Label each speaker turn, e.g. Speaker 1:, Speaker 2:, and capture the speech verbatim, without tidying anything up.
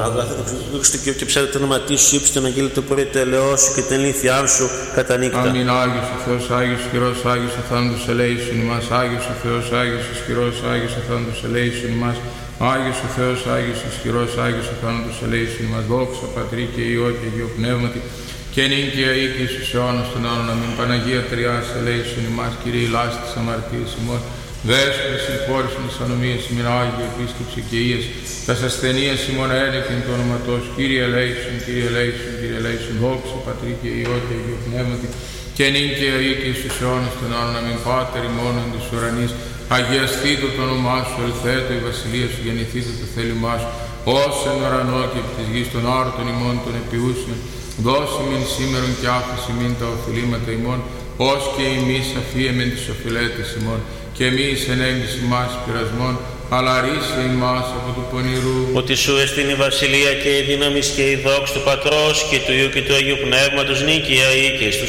Speaker 1: αγαθέ το δόξα του Κυρίου και ψάρε το όνομα σου, ύψη τον αγγέλιο του πορεία του ελαιός σου και την ηλίθειά σου κατά νύχτα.
Speaker 2: Αμήν. Άγιος ο Θεός, Άγιος ισχυρός, Άγιος ο θάνατος ελέησον ημάς. Άγιος ο Θεός, Άγιος ισχυρός, Άγιος ο θάνατος ελέησον ημάς. Άγιος ο Θεός, Άγιος ισχυρός, Άγιος ο θάνατος ελέησον ημάς. Δόξα Πατρί και Υιό και Αγίο Πνεύματι, και νυν και αεί και εις τους αιώνας των αιώνων. Αμήν. Παναγία Τριάς ελέησον ημάς. Κύριε ηλάστη της αμαρτίας ημών. Δέσποις συμφόρησον της ανομίας ημών. Άγιε επίσκεψη και ίες. Τας ασθενείας ημών ένεκεν το όνοματό σου. Κύριε ελέησον, Κύριε ελέησον, Κύριε ελέησον. Δόξα Πατρί και Υιό και Αγίο Πνεύματι, και νυν και αεί και εις τους αιώνας των αιώνων. Αμήν. Πάτερ ημών εν της ουρανής, αγιαστήτω το όνομά σου, ελθέτω η βασιλεία σου, γεννηθήτω το θέλημά σου, ως εν ουρανό και επί της γης των άρτων ημών των επιούσιων. Δώσει μην σήμερον και άφηση μην τα οφειλήματα ημών, ως και εμείς αφίεμεν τις οφειλέτες ημών, και εμείς ενέγγιση ημάς πειρασμών, αλλά ρίσε ημάς από του πονηρού.
Speaker 1: Ότι σου εστίν η βασιλεία και η δύναμη και η δόξη του Πατρός και του Υιού και του Αγίου Πνεύματος νίκαια ή και στους